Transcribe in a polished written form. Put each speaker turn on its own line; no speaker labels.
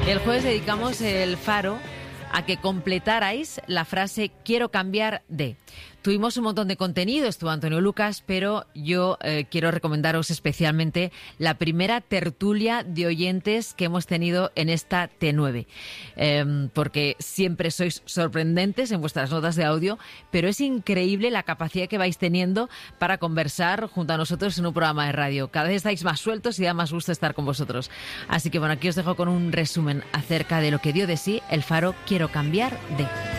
El jueves dedicamos el Faro a que completarais la frase quiero cambiar de. Tuvimos un montón de contenido, estuvo Antonio Lucas, pero yo quiero recomendaros especialmente la primera tertulia de oyentes que hemos tenido en esta T9, porque siempre sois sorprendentes en vuestras notas de audio, pero es increíble la capacidad que vais teniendo para conversar junto a nosotros en un programa de radio. Cada vez estáis más sueltos y da más gusto estar con vosotros. Así que bueno, aquí os dejo con un resumen acerca de lo que dio de sí el Faro Quiero cambiar de.